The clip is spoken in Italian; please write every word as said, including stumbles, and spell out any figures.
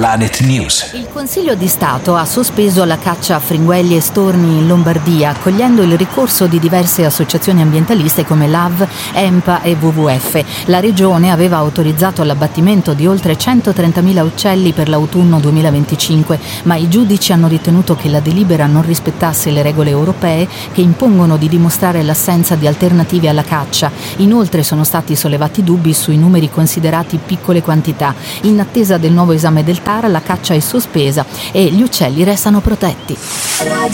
Planet News. Il Consiglio di Stato ha sospeso la caccia a fringuelli e storni in Lombardia, accogliendo il ricorso di diverse associazioni ambientaliste come l'A V, EMPA e W W F. La Regione aveva autorizzato l'abbattimento di oltre centotrentamila uccelli per l'autunno duemilaventicinque, ma i giudici hanno ritenuto che la delibera non rispettasse le regole europee che impongono di dimostrare l'assenza di alternative alla caccia. Inoltre sono stati sollevati dubbi sui numeri considerati piccole quantità. In attesa del nuovo esame del T A R, la caccia è sospesa e gli uccelli restano protetti.